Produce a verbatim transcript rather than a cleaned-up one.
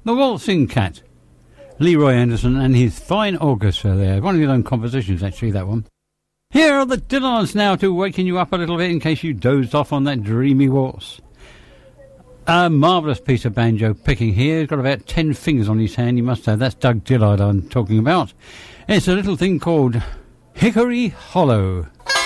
The Waltzing Cat. Leroy Anderson and his fine orchestra there. One of his own compositions, actually, that one. Here are the Dillards now to waken you up a little bit in case you dozed off on that dreamy waltz. A marvellous piece of banjo picking here. He's got about ten fingers on his hand, he must have. That's Doug Dillard I'm talking about. It's a little thing called Hickory Hollow.